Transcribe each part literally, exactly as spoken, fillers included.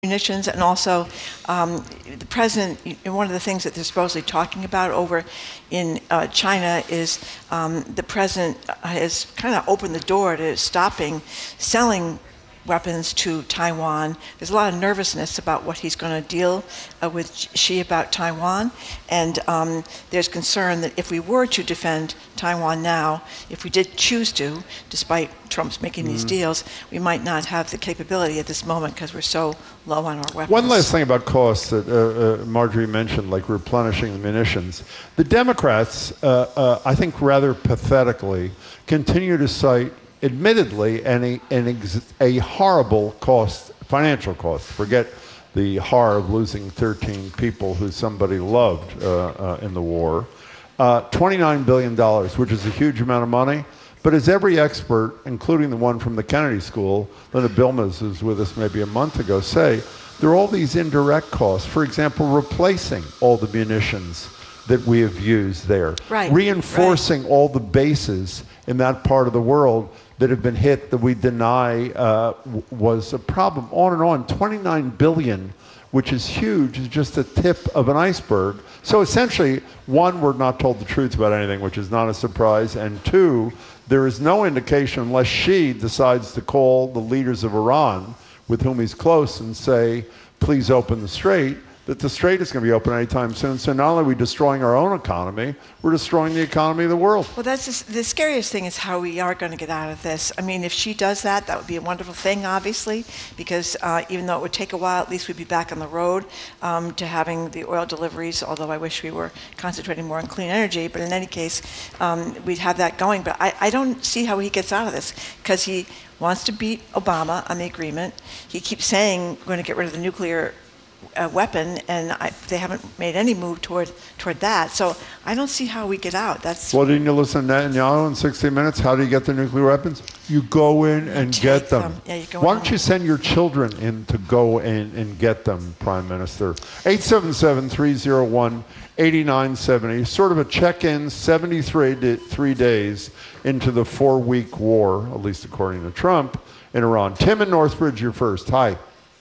munitions, and also um, the president, one of the things that they're supposedly talking about over in uh, China is um, the president has kind of opened the door to stopping selling weapons to Taiwan. There's a lot of nervousness about what he's going to deal uh, with Xi about Taiwan, and um, there's concern that if we were to defend Taiwan now, if we did choose to, despite Trump's making mm-hmm. these deals, we might not have the capability at this moment because we're so low on our weapons. One last thing about costs that uh, uh, Marjorie mentioned, like replenishing the munitions. The Democrats, uh, uh, I think rather pathetically, continue to cite admittedly, an, an ex a horrible cost, financial cost. Forget the horror of losing thirteen people who somebody loved uh, uh, in the war. Uh, twenty-nine billion dollars, which is a huge amount of money. But as every expert, including the one from the Kennedy School, Linda Bilmes, who was with us maybe a month ago, say, there are all these indirect costs. For example, replacing all the munitions that we have used there. Right. Reinforcing right. all the bases in that part of the world that have been hit that we deny uh, was a problem. On and on. twenty-nine billion, which is huge, is just the tip of an iceberg. So essentially, one, we're not told the truth about anything, which is not a surprise, and two, there is no indication unless Xi decides to call the leaders of Iran, with whom he's close, and say, please open the strait, that the strait is going to be open anytime soon. So not only are we destroying our own economy, we're destroying the economy of the world. Well, that's just, the scariest thing is how we are going to get out of this. I mean, if she does that, that would be a wonderful thing, obviously, because uh, even though it would take a while, at least we'd be back on the road um, to having the oil deliveries, although I wish we were concentrating more on clean energy. But in any case, um, we'd have that going. But I, I don't see how he gets out of this, because he wants to beat Obama on the agreement. He keeps saying we're going to get rid of the nuclear a weapon, and I, they haven't made any move toward toward that. So I don't see how we get out. That's well, didn't you listen to Netanyahu in sixty minutes? How do you get the nuclear weapons? You go in and get them. them. Yeah, you go Why don't you send your children in to go in and get them, Prime Minister? eight seven seven, three oh one, eight nine seven oh. Sort of a check-in, seventy-three three days into the four-week war, at least according to Trump, in Iran. Tim in Northbridge, you're first. Hi.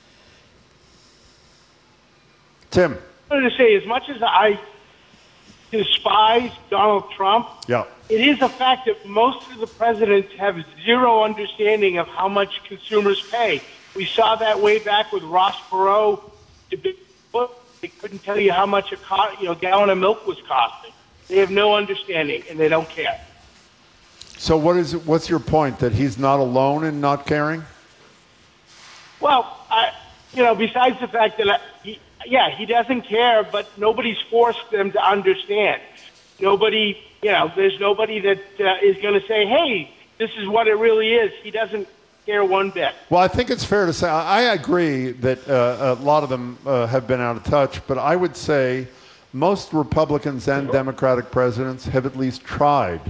Tim. I wanted to say, as much as I despise Donald Trump, yeah. it is a fact that most of the presidents have zero understanding of how much consumers pay. We saw that way back with Ross Perot. They couldn't tell you how much a co you know, gallon of milk was costing. They have no understanding, and they don't care. So what is it, what's your point, that he's not alone in not caring? Well, I, you know, besides the fact that I, he, yeah, he doesn't care, but nobody's forced them to understand. Nobody, you know, there's nobody that uh, is going to say, hey, this is what it really is. He doesn't care one bit. Well, I think it's fair to say, I agree that uh, a lot of them uh, have been out of touch, but I would say most Republicans and Democratic presidents have at least tried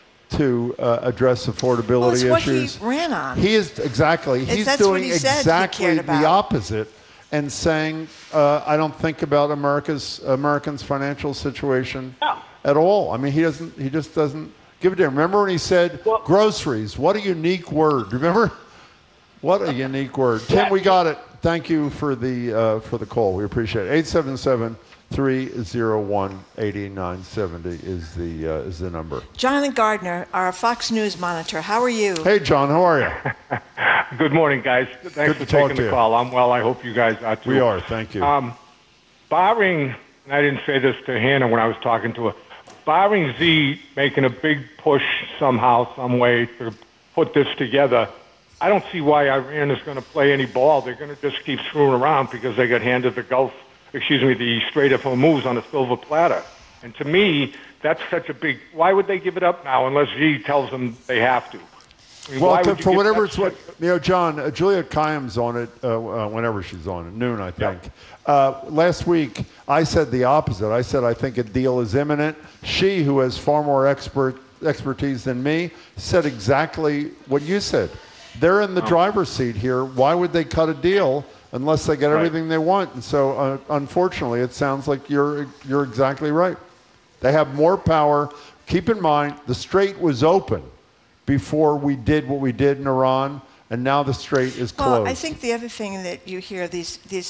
to uh, address affordability well, it's issues. What he ran on. He is, exactly, he's that's doing what he exactly he the opposite. And saying, uh, I don't think about America's Americans' financial situation no. at all. I mean, he doesn't. He just doesn't give a damn. Remember when he said well, groceries? What a unique word. Remember? What a unique word. Tim, we got it. Thank you for the uh, for the call. We appreciate it. eight seven seven, three oh one, eight nine seven oh is the uh, is the number. John Gardner, our Fox News monitor. How are you? Hey, John. How are you? Good morning, guys. Thanks Good for to talk taking to the you. call. I'm well. I hope you guys are too. We are. Thank you. Um, barring, and I didn't say this to Hannah when I was talking to her, barring Z making a big push somehow, some way to put this together, I don't see why Iran is going to play any ball. They're going to just keep screwing around because they got handed the Gulf, excuse me, the Strait of Hormuz on a silver platter. And to me, that's such a big, why would they give it up now unless Z tells them they have to? I mean, well, to, for whatever it's what, you know, John, uh, Julia Kayyem's on it uh, uh, whenever she's on at noon, I think. Yep. Uh, last week, I said the opposite. I said I think a deal is imminent. She, who has far more expert expertise than me, said exactly what you said. They're in the oh. driver's seat here. Why would they cut a deal unless they get right. everything they want? And so, uh, unfortunately, it sounds like you're you're exactly right. They have more power. Keep in mind, the strait was open before we did what we did in Iran, and now the strait is closed. Well, I think the other thing that you hear, these, these